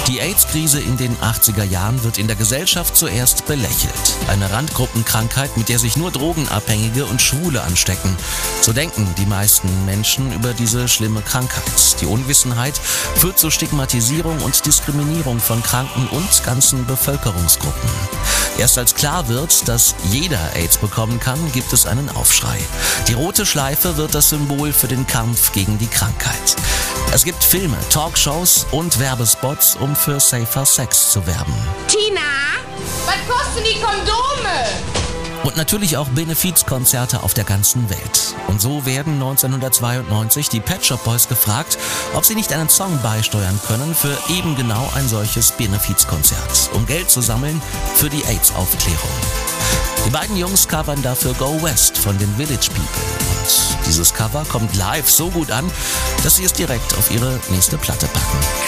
Die AIDS-Krise in den 80er Jahren wird in der Gesellschaft zuerst belächelt. Eine Randgruppenkrankheit, mit der sich nur Drogenabhängige und Schwule anstecken. So denken die meisten Menschen über diese schlimme Krankheit. Die Unwissenheit führt zu Stigmatisierung und Diskriminierung von Kranken und ganzen Bevölkerungsgruppen. Erst als klar wird, dass jeder AIDS bekommen kann, gibt es einen Aufschrei. Die rote Schleife wird das Symbol für den Kampf gegen die Krankheit. Es gibt Filme, Talkshows und Werbespots, um für Safer Sex zu werben. Tina, was kosten die Kondome? Und natürlich auch Benefizkonzerte auf der ganzen Welt. Und so werden 1992 die Pet Shop Boys gefragt, ob sie nicht einen Song beisteuern können für eben genau ein solches Benefizkonzert, um Geld zu sammeln für die AIDS-Aufklärung. Die beiden Jungs covern dafür Go West von den Village People. Und dieses Cover kommt live so gut an, dass sie es direkt auf ihre nächste Platte packen.